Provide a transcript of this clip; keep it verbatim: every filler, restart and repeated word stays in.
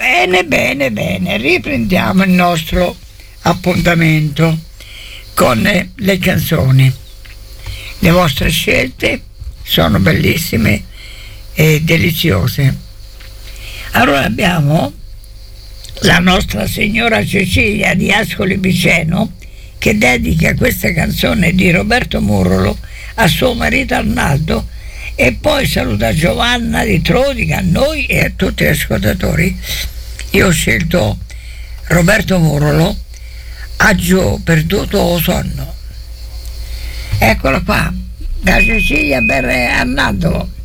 Bene, bene, bene, riprendiamo il nostro appuntamento con le canzoni. Le vostre scelte sono bellissime e deliziose. Allora abbiamo la nostra signora Cecilia di Ascoli Piceno che dedica questa canzone di Roberto Murolo a suo marito Arnaldo, e poi saluta Giovanna di Trodica, a noi e a tutti gli ascoltatori. Io ho scelto Roberto Murolo, Aggio perduto o sonno. Eccola qua, da Cecilia per Arnaldo.